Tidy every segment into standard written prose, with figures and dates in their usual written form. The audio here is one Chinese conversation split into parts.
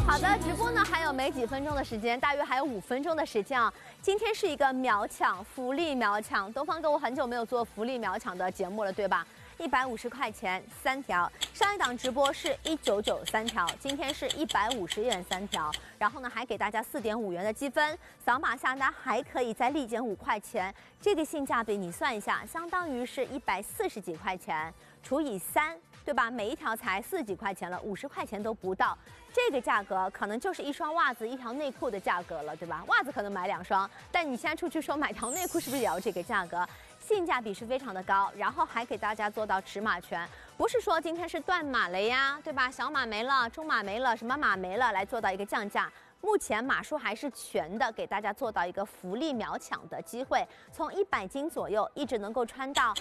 好的，直播呢还有没几分钟的时间，大约还有5分钟的时间啊。今天是一个秒抢福利秒抢，东方购物很久没有做福利秒抢的节目了，对吧？150块钱3条，上一档直播是199 3条，今天是150元3条，然后呢还给大家4.5元的积分，扫码下单还可以再立减5块钱，这个性价比你算一下，相当于是140几块钱除以3。对吧？每一条才40几块钱了，50块钱都不到，这个价格可能就是一双袜子、一条内裤的价格了，对吧？袜子可能买2双，但你现在出去说买条内裤，是不是也要这个价格？性价比是非常的高，然后还给大家做到尺码全，不是说今天是断码了呀，对吧？小码没了，中码没了，什么码没了，来做到一个降价。目前码数还是全的，给大家做到一个福利秒抢的机会，从100斤左右一直能够穿到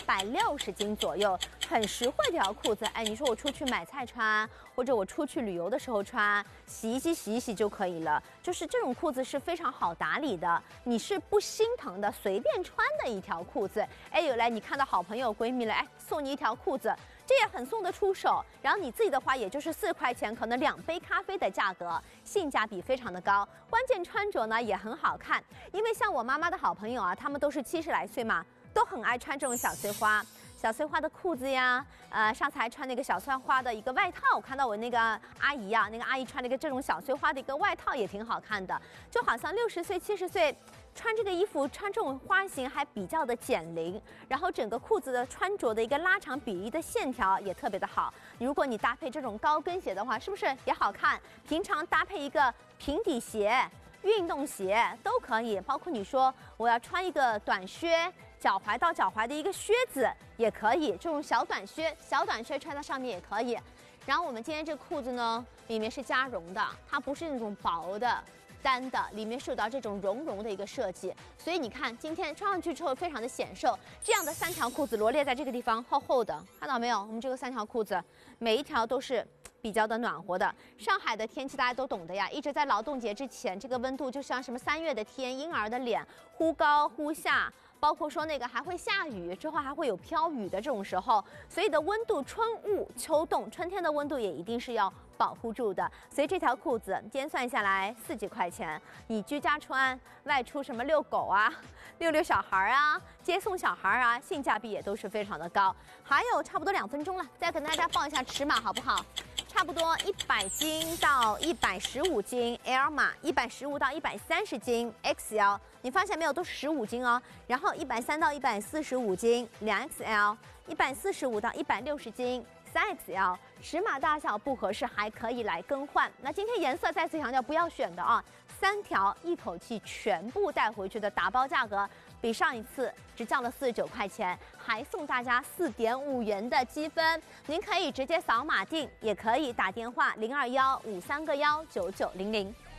160斤左右，很实惠这条裤子。哎，你说我出去买菜穿，或者我出去旅游的时候穿，洗一洗洗一洗就可以了。就是这种裤子是非常好打理的，你是不心疼的，随便穿的一条裤子。哎，有来你看到好朋友闺蜜了，哎，送你一条裤子。这也很送得出手，然后你自己的话也就是4块钱，可能2杯咖啡的价格，性价比非常的高。关键穿着呢也很好看，因为像我妈妈的好朋友啊，他们都是70来岁嘛，都很爱穿这种小碎花。小碎花的裤子呀，上次还穿那个小碎花的一个外套，我看到我那个阿姨啊，那个阿姨穿了一个这种小碎花的一个外套，也挺好看的，就好像60岁、70岁。穿这个衣服，穿这种花型还比较的减龄，然后整个裤子的穿着的一个拉长比例的线条也特别的好。如果你搭配这种高跟鞋的话，是不是也好看？平常搭配一个平底鞋、运动鞋都可以，包括你说我要穿一个短靴，脚踝到脚踝的一个靴子也可以，这种小短靴穿在上面也可以。然后我们今天这裤子呢，里面是加绒的，它不是那种薄的。单的里面受到这种绒的一个设计，所以你看今天穿上去之后非常的显瘦。这样的3条裤子罗列在这个地方，厚厚的，看到没有？我们这个3条裤子，每一条都是比较的暖和的。上海的天气大家都懂的呀，一直在劳动节之前，这个温度就像什么3月的天，婴儿的脸忽高忽下。包括说那个还会下雨，之后还会有飘雨的这种时候，所以的温度春捂秋冻，春天的温度也一定是要保护住的。所以这条裤子今天算下来40几块钱，你居家穿、外出什么遛狗啊、遛小孩啊、接送小孩啊，性价比也都是非常的高。还有差不多2分钟了，再跟大家报一下尺码好不好？差不多100斤到115斤 L 码，115到130斤 XL， 你发现没有，都是15斤哦。然后130到145斤2XL，145到160斤3XL， 尺码大小不合适还可以来更换。那今天颜色再次强调不要选的啊，3条一口气全部带回去的打包价格。比上一次只降了49块钱，还送大家4.5元的积分。您可以直接扫码订，也可以打电话0215319900。